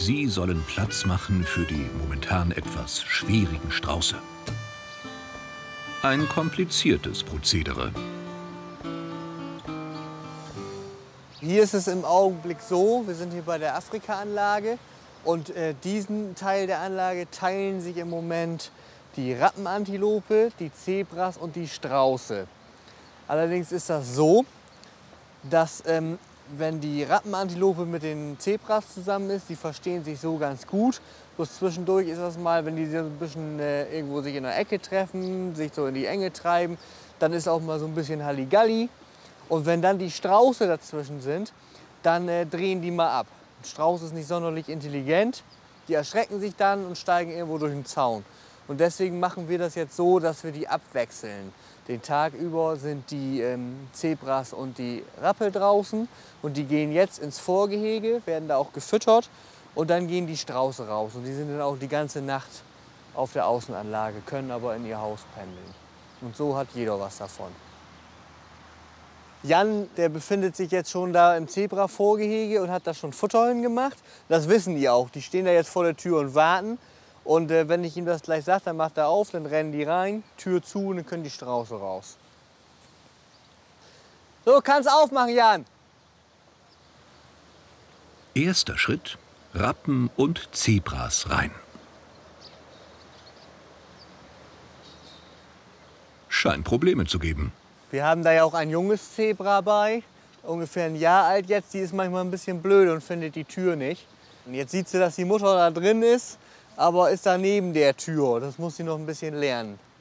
Sie sollen Platz machen für die momentan etwas schwierigen Strauße. Ein kompliziertes Prozedere. Hier ist es im Augenblick so, wir sind hier bei der Afrika-Anlage und diesen Teil der Anlage teilen sich im Moment die Rappenantilope, die Zebras und die Strauße. Allerdings ist das so, dass wenn die Rappenantilope mit den Zebras zusammen ist, die verstehen sich so ganz gut. Bloß zwischendurch ist das mal, wenn die so ein bisschen irgendwo sich in der Ecke treffen, sich so in die Enge treiben, dann ist auch mal so ein bisschen Halligalli. Und wenn dann die Strauße dazwischen sind, dann drehen die mal ab. Ein Strauß ist nicht sonderlich intelligent, die erschrecken sich dann und steigen irgendwo durch den Zaun. Und deswegen machen wir das jetzt so, dass wir die abwechseln. Den Tag über sind die Zebras und die Rappe draußen und die gehen jetzt ins Vorgehege, werden da auch gefüttert und dann gehen die Strauße raus. Und die sind dann auch die ganze Nacht auf der Außenanlage, können aber in ihr Haus pendeln. Und so hat jeder was davon. Jan, der befindet sich jetzt schon da im Zebra-Vorgehege und hat da schon Futter hingemacht. Das wissen die auch. Die stehen da jetzt vor der Tür und warten. Und wenn ich ihm das gleich sage, dann macht er auf, dann rennen die rein, Tür zu und dann können die Strauße raus. So, kannst aufmachen, Jan. Erster Schritt: Rappen und Zebras rein. Scheint Probleme zu geben. Wir haben da ja auch ein junges Zebra bei, ungefähr ein Jahr alt jetzt. Die ist manchmal ein bisschen blöd und findet die Tür nicht. Und jetzt sieht sie, dass die Mutter da drin ist, aber ist da neben der Tür. Das muss sie noch ein bisschen lernen.